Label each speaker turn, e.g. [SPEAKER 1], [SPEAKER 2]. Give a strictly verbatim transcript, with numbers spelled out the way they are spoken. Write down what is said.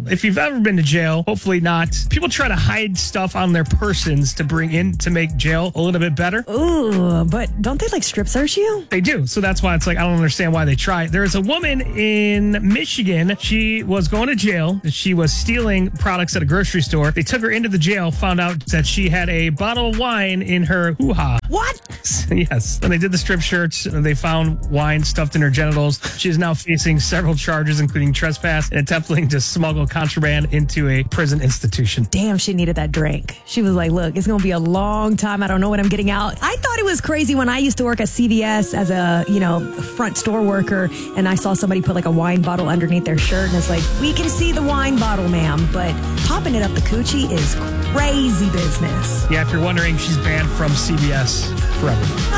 [SPEAKER 1] If you've ever been to jail, hopefully not. People try to hide stuff on their persons to bring in to make jail a little bit better.
[SPEAKER 2] Ooh, but don't they like strip search you?
[SPEAKER 1] They do. So that's why it's like, I don't understand why they try. There's a woman in Michigan. She was going to jail. She was stealing products at a grocery store. They took her into the jail, found out that she had a bottle of wine in her hoo-ha.
[SPEAKER 2] What?
[SPEAKER 1] Yes. When they did the strip search, they found wine stuffed in her genitals. She is now facing several charges, including trespass and attempting to smuggle contraband into a prison institution.
[SPEAKER 2] Damn, she needed that drink. She was like, look, it's going to be a long time. I don't know what I'm getting out. I thought it was crazy when I used to work at C V S as a, you know, front store worker, and I saw somebody put like a wine bottle underneath their shirt, and it's like, we can see the wine bottle, ma'am, but popping it up the coochie is crazy business.
[SPEAKER 1] Yeah, if you're wondering, she's banned from C B S forever.